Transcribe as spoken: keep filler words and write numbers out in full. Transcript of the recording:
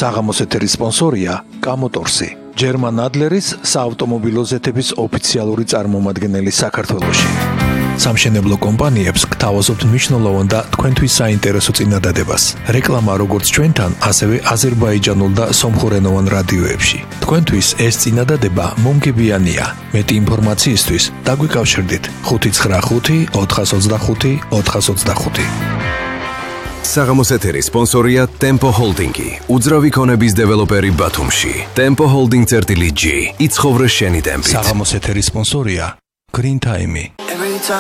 საღამოს ეთერის სპონსორია კამოტორსი, ჯერმან ადლერის საავტომობილო ზეთების ოფიციალური წარმომადგენელი საქართველოში. სამშენებლო კომპანიებს გთავაზობთ მნიშვნელოვან და თქვენთვის საინტერესო წინადადებას. რეკლამა როგორც ჩვენთან, ასევე აზერბაიჯანულ და სომხურენოვან რადიოებში. თქვენთვის ეს წინადადება მომგებიანია. მეტი ინფორმაციისთვის დაგვიკავშირდით ხუთი ცხრა ხუთი ოთხას ოცდახუთი ოთხას ოცდახუთი. საღამოს ეთერის სპონსორია Tempo Holding-ი, უძრავი ქონების დეველოპერი ბათუმში. Tempo Holding წერტილი G. იცხოვრე შენი ტემპით. საღამოს ეთერის სპონსორია Green Time-ი.